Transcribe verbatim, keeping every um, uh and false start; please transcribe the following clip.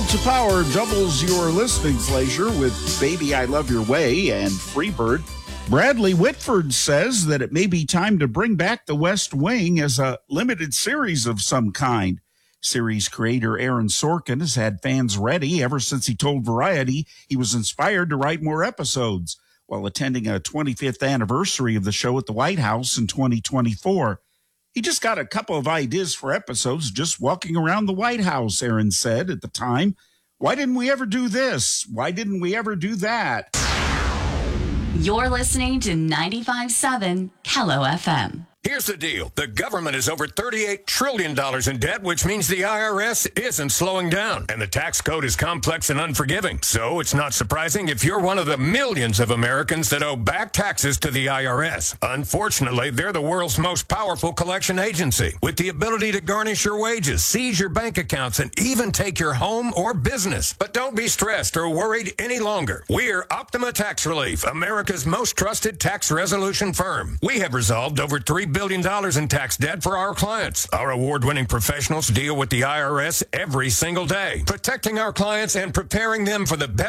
to Power doubles your listening pleasure with Baby I Love Your Way and Freebird. Bradley Whitford says that it may be time to bring back The West Wing as a limited series of some kind. Series creator Aaron Sorkin has had fans ready ever since he told Variety he was inspired to write more episodes while attending a twenty-fifth anniversary of the show at the White House in twenty twenty-four. He just got a couple of ideas for episodes just walking around the White House, Aaron said at the time. Why didn't we ever do this? Why didn't we ever do that? You're listening to ninety-five point seven Kello F M. Here's the deal. The government is over thirty-eight trillion dollars in debt, which means the I R S isn't slowing down. And the tax code is complex and unforgiving. So it's not surprising if you're one of the millions of Americans that owe back taxes to the I R S. Unfortunately, they're the world's most powerful collection agency, with the ability to garnish your wages, seize your bank accounts, and even take your home or business. But don't be stressed or worried any longer. We're Optima Tax Relief, America's most trusted tax resolution firm. We have resolved over three billion dollars in tax debt for our clients. Our award-winning professionals deal with the I R S every single day, protecting our clients and preparing them for the best